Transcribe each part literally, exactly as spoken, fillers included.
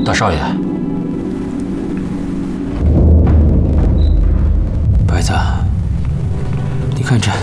大少爷，白子，你看这，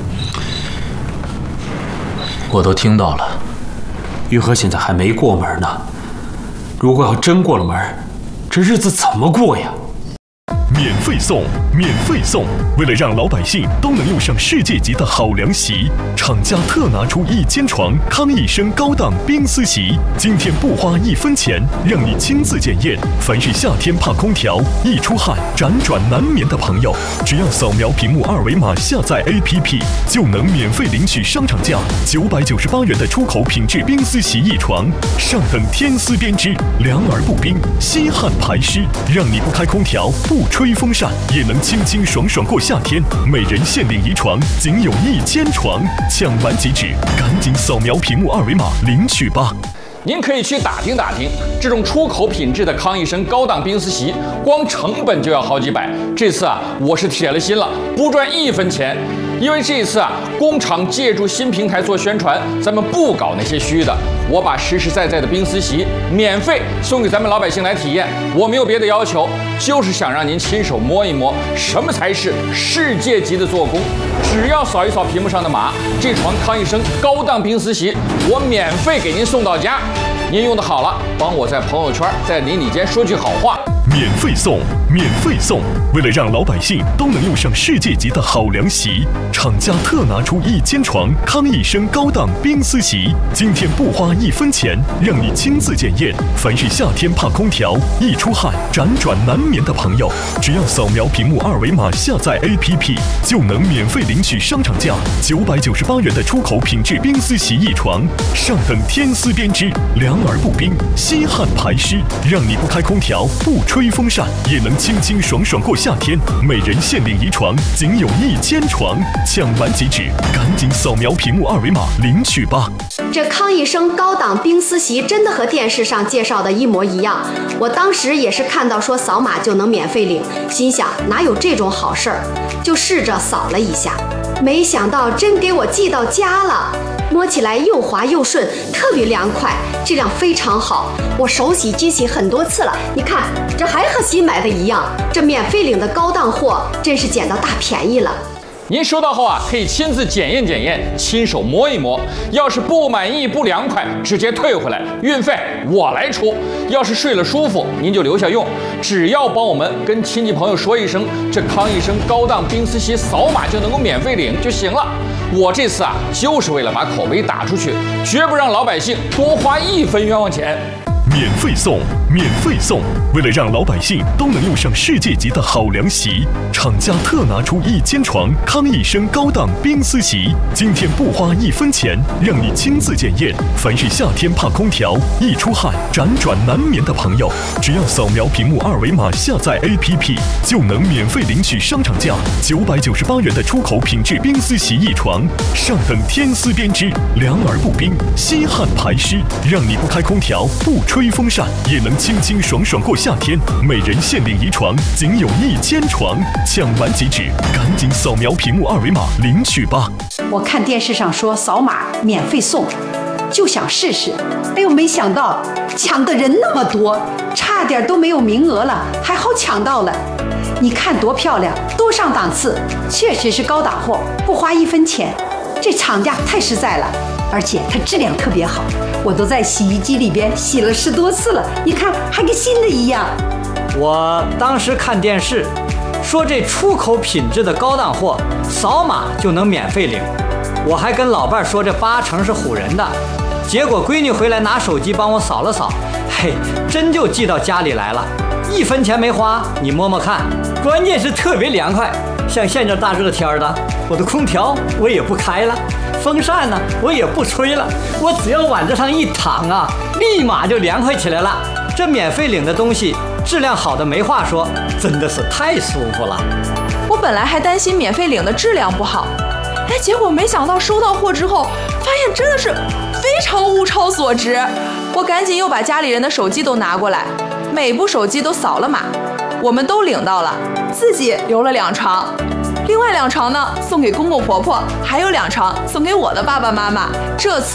我都听到了。玉和现在还没过门呢，如果要真过了门，这日子怎么过呀？ 免费送，免费送！为了让老百姓都能用上世界级的好凉席，厂家特拿出一千床康益生高档冰丝席，今天不花一分钱，让你亲自检验。凡是夏天怕空调、易出汗、辗转难眠的朋友，只要扫描屏幕二维码下载 A P P， 就能免费领取商场价九百九十八元的出口品质冰丝席一床，上等天丝编织，凉而不冰，吸汗排湿，让你不开空调、不吹 吹风扇也能清清爽爽过夏天，每人限领一床，仅有一千床，抢完即止，赶紧扫描屏幕二维码领取吧。 您可以去打听打听，这种出口品质的康益生高档冰丝席，光成本就要好几百。这次啊，我是铁了心了，不赚一分钱。 因为这一次啊，工厂借助新平台做宣传，咱们不搞那些虚的。我把实实在在的冰丝席免费送给咱们老百姓来体验。我没有别的要求，就是想让您亲手摸一摸，什么才是世界级的做工。只要扫一扫屏幕上的码，这床康益生高档冰丝席，我免费给您送到家。您用的好了，帮我在朋友圈、在邻里间说句好话。 免费送，免费送！为了让老百姓都能用上世界级的好凉席，厂家特拿出一千床康益生高档冰丝席，今天不花一分钱，让你亲自检验。凡是夏天怕空调、易出汗、辗转难眠的朋友，只要扫描屏幕二维码下载 A P P， 就能免费领取商场价九百九十八元的出口品质冰丝席一床，上等天丝编织，凉而不冰，吸汗排湿，让你不开空调、不吹 吹风扇也能清清爽爽过夏天，每人限领一床，仅有一千床，抢完即止，赶紧扫描屏幕二维码领取吧。 这康益生高档冰丝席真的和电视上介绍的一模一样，我当时也是看到说扫码就能免费领，心想哪有这种好事儿，就试着扫了一下，没想到真给我寄到家了。 摸起来又滑又顺，特别凉快，质量非常好。我手洗机洗很多次了，你看这还和新买的一样。这免费领的高档货真是捡到大便宜了。 您收到后啊，可以亲自检验检验，亲手摸一摸。要是不满意、不凉快，直接退回来，运费我来出。要是睡了舒服，您就留下用。只要帮我们跟亲戚朋友说一声，这康益生高档冰丝席扫码就能够免费领就行了。 我这次啊，就是为了把口碑打出去，绝不让老百姓多花一分冤枉钱。 免费送，免费送！为了让老百姓都能用上世界级的好凉席，厂家特拿出一千床康益生高档冰丝席，今天不花一分钱，让你亲自检验。凡是夏天怕空调、易出汗、辗转难眠的朋友，只要扫描屏幕二维码下载 A P P， 就能免费领取商场价九百九十八元的出口品质冰丝席一床，上等天丝编织，凉而不冰，吸汗排湿，让你不开空调、不吹 吹风扇也能清清爽爽过夏天，每人限领一床，仅有一千床，抢完即止，赶紧扫描屏幕二维码领取吧。 我看电视上说扫码免费送，就想试试。哎呦，没想到抢的人那么多，差点都没有名额了，还好抢到了。你看多漂亮，多上档次，确实是高档货，不花一分钱，这厂家太实在了。 而且它质量特别好，我都在洗衣机里边洗了十多次了，你看还跟新的一样。 我当时看电视，说这出口品质的高档货，扫码就能免费领。我还跟老伴说这八成是唬人的，结果闺女回来拿手机帮我扫了扫，嘿，真就寄到家里来了，一分钱没花，你摸摸看，关键是特别凉快。像现在大热天的，我的空调我也不开了。 风扇呢，我也不吹了，我只要往这上一躺啊，立马就凉快起来了。这免费领的东西，质量好的没话说，真的是太舒服了。 我本来还担心免费领的质量不好，哎，结果没想到收到货之后，发现真的是非常物超所值。我赶紧又把家里人的手机都拿过来，每部手机都扫了码，我们都领到了，自己留了两床。 另外两床呢，送给公公婆婆，还有两床送给我的爸爸妈妈。这次